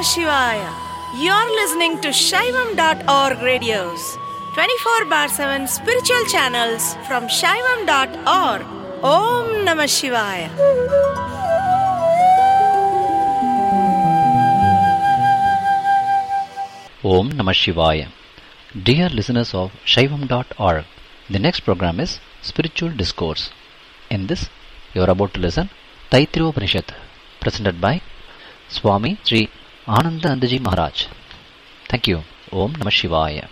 Shivaya. You're listening to Shaivam.org radios, 24/7 spiritual channels from Shaivam.org. Om Namah Shivaya. Om Namah Shivaya. Dear listeners of Shaivam.org, the next program is Spiritual Discourse. In this, you are about to listen Taittiriya Upanishad, presented by Swami Sri Anandanandaji Maharaj. Thank you. Om Namah Shivaya.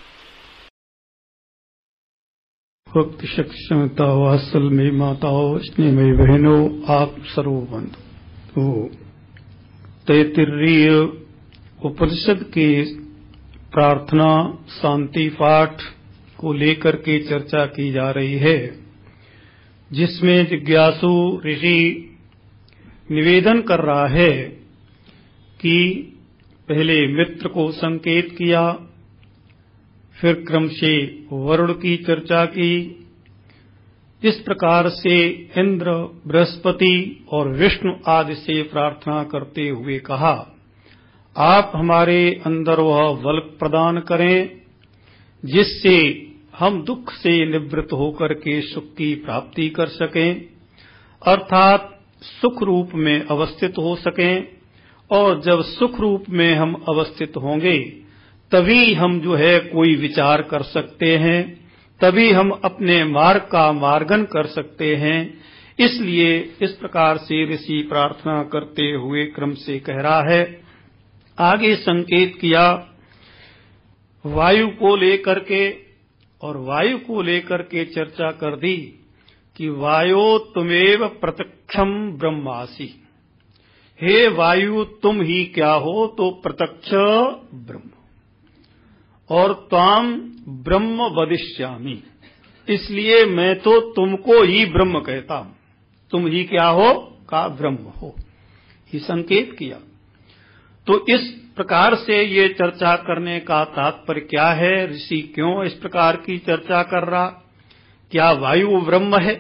भक्त सक्षमता वात्सल में माताओं, स्नेहमयी बहनों, आप सर्व बंधु। तैत्तिरीय उपनिषद के प्रार्थना शांति पाठ को लेकर के चर्चा की जा रही है, जिसमें जिज्ञासु ऋषि निवेदन कर रहा है कि पहले मित्र को संकेत किया, फिर क्रम से वरुण की चर्चा की। इस प्रकार से इंद्र, बृहस्पति और विष्णु आदि से प्रार्थना करते हुए कहा, आप हमारे अंदर वह बल प्रदान करें जिससे हम दुख से निवृत्त होकर के सुख की प्राप्ति कर सकें, अर्थात सुख रूप में अवस्थित हो सकें। और जब सुख रूप में हम अवस्थित होंगे तभी हम जो है कोई विचार कर सकते हैं, तभी हम अपने मार्ग का मार्गन कर सकते हैं। इसलिए इस प्रकार से ऋषि प्रार्थना करते हुए क्रम से कह रहा है। आगे संकेत किया वायु को लेकर के, और वायु को लेकर के चर्चा कर दी कि वायो तुमेव प्रत्यक्षम ब्रह्मासि। हे वायु, तुम ही क्या हो? तो प्रत्यक्ष ब्रह्म। और त्वाम ब्रह्म वदिष्यामि, इसलिए मैं तो तुमको ही ब्रह्म कहता हूं। तुम ही क्या हो? का ब्रह्म हो, ये संकेत किया। तो इस प्रकार से ये चर्चा करने का तात्पर्य क्या है? ऋषि क्यों इस प्रकार की चर्चा कर रहा? क्या वायु ब्रह्म है?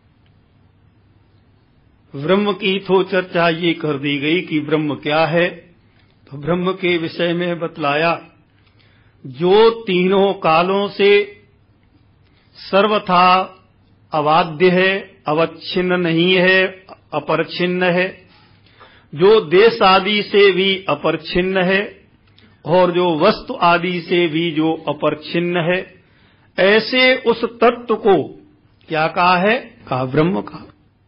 ब्रह्म की तो चर्चा ये कर दी गई कि ब्रह्म क्या है। तो ब्रह्म के विषय में बतलाया, जो तीनों कालों से सर्वथा अबाध्य है, अवच्छिन्न नहीं है, अपरिच्छिन्न है, जो देश आदि से भी अपरिच्छिन्न है और जो वस्तु आदि से भी जो अपरिच्छिन्न है, ऐसे उस तत्व को क्या कहा है? कहा ब्रह्म कहा।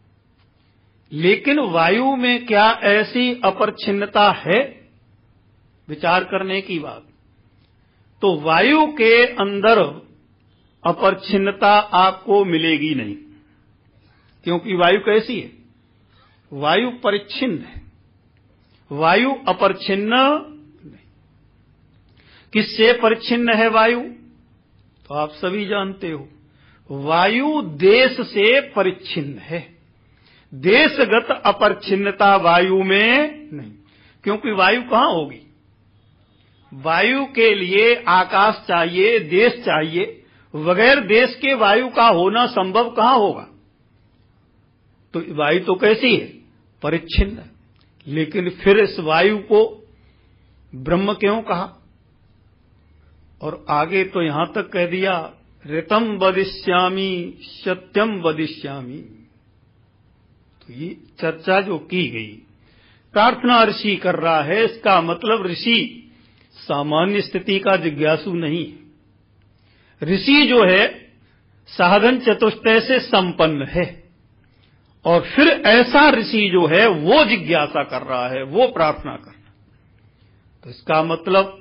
लेकिन वायु में क्या ऐसी अपरिच्छिन्नता है? विचार करने की बात। तो वायु के अंदर अपरिच्छिन्नता आपको मिलेगी नहीं, क्योंकि वायु कैसी है? वायु परिच्छिन्न है, वायु अपरिच्छिन्न नहीं। किससे परिच्छिन्न है वायु? तो आप सभी जानते हो, वायु देश से परिच्छिन्न है। देशगत अपरिच्छिन्नता वायु में नहीं, क्योंकि वायु कहां होगी? वायु के लिए आकाश चाहिए, देश चाहिए। बगैर देश के वायु का होना संभव कहां होगा? तो वायु तो कैसी है? परिच्छिन्न। लेकिन फिर इस वायु को ब्रह्म क्यों कहा? और आगे तो यहां तक कह दिया, ऋतम वदिष्यामि सत्यम वदिष्यामि। तो ये चर्चा जो की गई, प्रार्थना ऋषि कर रहा है, इसका मतलब ऋषि सामान्य स्थिति का जिज्ञासु नहीं है। ऋषि जो है साधन चतुष्टय से संपन्न है, और फिर ऐसा ऋषि जो है वो जिज्ञासा कर रहा है, वो प्रार्थना कर रहा है। तो इसका मतलब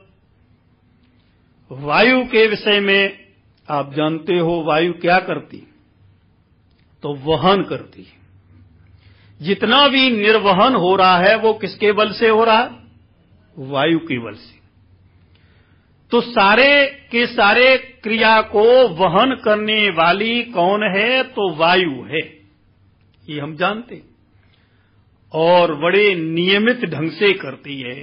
वायु के विषय में आप जानते हो, वायु क्या करती? तो वहन करती है। जितना भी निर्वहन हो रहा है वो किसके बल से हो रहा है? वायु के बल से। तो सारे के सारे क्रिया को वहन करने वाली कौन है? तो वायु है, ये हम जानते हैं, और बड़े नियमित ढंग से करती है।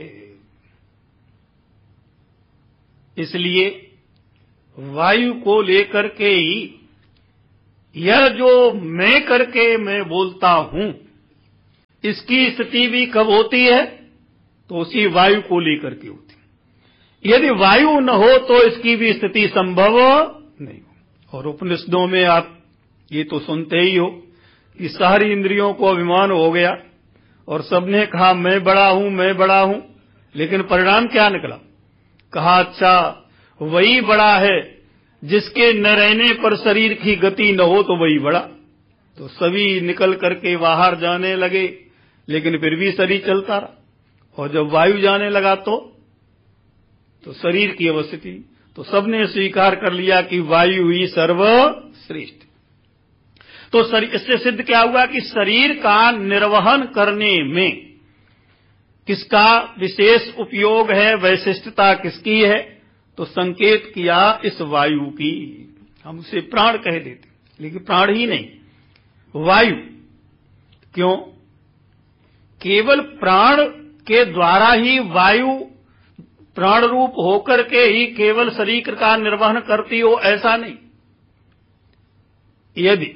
इसलिए वायु को लेकर के ही यह जो मैं करके मैं बोलता हूं, इसकी स्थिति भी कब होती है? तो उसी वायु को लेकर के होती। यदि वायु न हो तो इसकी भी स्थिति संभव नहीं हो। और उपनिषदों में आप ये तो सुनते ही हो कि सारी इंद्रियों को अभिमान हो गया और सबने कहा मैं बड़ा हूं, मैं बड़ा हूं, लेकिन परिणाम क्या निकला? कहा अच्छा वही बड़ा है जिसके न रहने पर शरीर की गति न हो तो वही बड़ा। तो सभी निकल करके बाहर जाने लगे, लेकिन फिर भी शरीर चलता रहा। और जब वायु जाने लगा तो शरीर की अवस्थिति, तो सबने स्वीकार कर लिया कि वायु ही सर्वश्रेष्ठ। तो इससे सिद्ध क्या हुआ कि शरीर का निर्वहन करने में किसका विशेष उपयोग है, वैशिष्टता किसकी है? तो संकेत किया इस वायु की। हम उसे प्राण कह देते, लेकिन प्राण ही नहीं, वायु। क्यों? केवल प्राण के द्वारा ही वायु प्राण रूप होकर के ही केवल शरीर का निर्वहन करती हो, ऐसा नहीं। यदि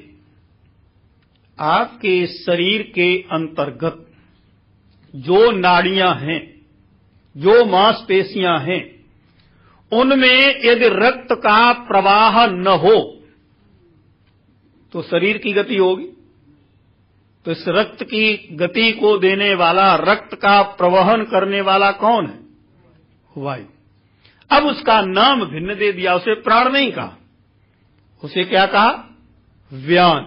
आपके शरीर के अंतर्गत जो नाड़ियां हैं, जो मांसपेशियां हैं, उनमें यदि रक्त का प्रवाह न हो तो शरीर की गति होगी। तो इस रक्त की गति को देने वाला, रक्त का प्रवहन करने वाला कौन है? वायु। अब उसका नाम भिन्न दे दिया, उसे प्राण नहीं कहा, उसे क्या कहा? व्यान।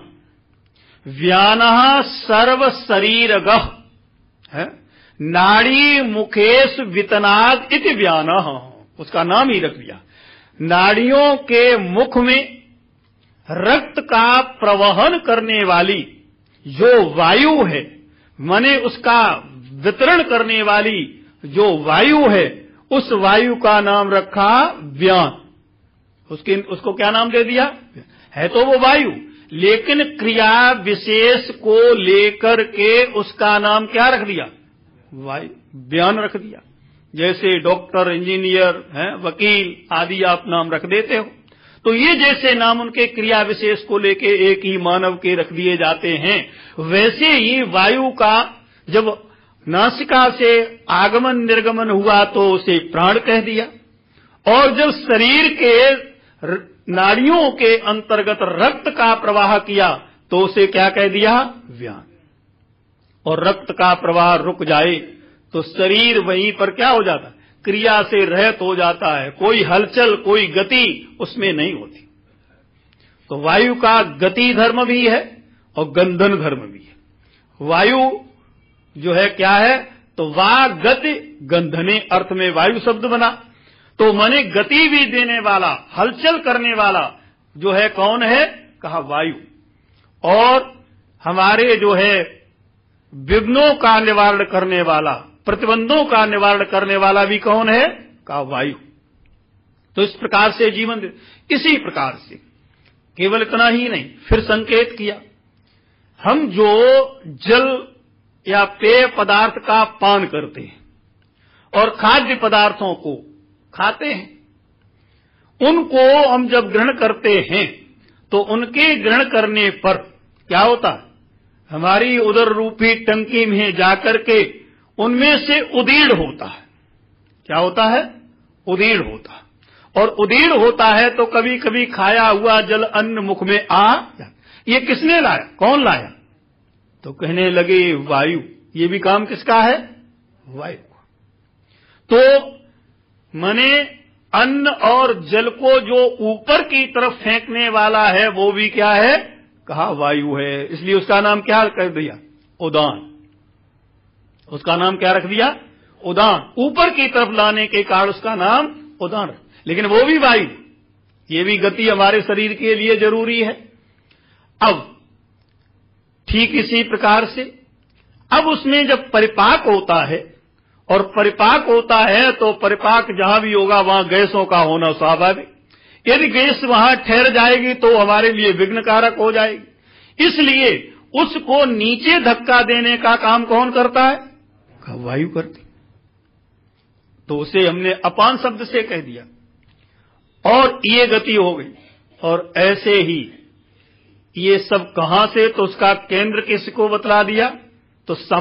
व्यानः सर्व शरीरगः है, नाड़ी मुखेश वितनाद इति व्यानः, उसका नाम ही रख दिया। नाड़ियों के मुख में रक्त का प्रवहन करने वाली जो वायु है, माने उसका वितरण करने वाली जो वायु है, उस वायु का नाम रखा व्यान। उसको क्या नाम दे दिया? है तो वो वायु, लेकिन क्रिया विशेष को लेकर के उसका नाम क्या रख दिया? वायु, व्यान रख दिया। जैसे डॉक्टर, इंजीनियर हैं, वकील आदि आप नाम रख देते हो, तो ये जैसे नाम उनके क्रिया विशेष को लेके एक ही मानव के रख दिए जाते हैं, वैसे ही वायु का जब नासिका से आगमन निर्गमन हुआ तो उसे प्राण कह दिया, और जब शरीर के नाड़ियों के अंतर्गत रक्त का प्रवाह किया तो उसे क्या कह दिया? व्यान। और रक्त का प्रवाह रुक जाए तो शरीर वहीं पर क्या हो जाता है? क्रिया से रहित हो जाता है, कोई हलचल, कोई गति उसमें नहीं होती। तो वायु का गति धर्म भी है और गंधन धर्म भी है। वायु जो है क्या है? तो वा गति गंधने अर्थ में वायु शब्द बना, तो माने गति भी देने वाला, हलचल करने वाला जो है कौन है? कहा वायु। और हमारे जो है विघ्नों का निवारण करने वाला, प्रतिबंधों का निवारण करने वाला भी कौन है? कहा वायु। तो इस प्रकार से जीवन, इसी प्रकार से केवल इतना ही नहीं, फिर संकेत किया, हम जो जल या पेय पदार्थ का पान करते हैं और खाद्य पदार्थों को खाते हैं, उनको हम जब ग्रहण करते हैं तो उनके ग्रहण करने पर क्या होता है? हमारी उदर रूपी टंकी में जाकर के उनमें से उदीर्ण होता है। क्या होता है? उदीर्ण होता है। और उदीर्ण होता है तो कभी कभी खाया हुआ जल अन्न मुख में आ, ये किसने लाया? कौन लाया? तो कहने लगे वायु। ये भी काम किसका है? वायु का। तो माने अन्न और जल को जो ऊपर की तरफ फेंकने वाला है वो भी क्या है? कहा वायु है। इसलिए उसका नाम क्या कर दिया? उदान। उसका नाम क्या रख दिया? उदान। ऊपर की तरफ लाने के कारण उसका नाम उदान। लेकिन वो भी वायु, ये भी गति हमारे शरीर के लिए जरूरी है। अब ठीक इसी प्रकार से अब उसमें जब परिपाक होता है, और परिपाक होता है तो परिपाक जहां भी होगा वहां गैसों का होना स्वाभाविक। यदि गैस वहां ठहर जाएगी तो हमारे लिए विघ्न कारक हो जाएगी। इसलिए उसको नीचे धक्का देने का काम कौन करता है? वायु करती। तो उसे हमने अपान शब्द से कह दिया और ये गति हो गई। और ऐसे ही ये सब कहां से? तो उसका केंद्र किसको बतला दिया? तो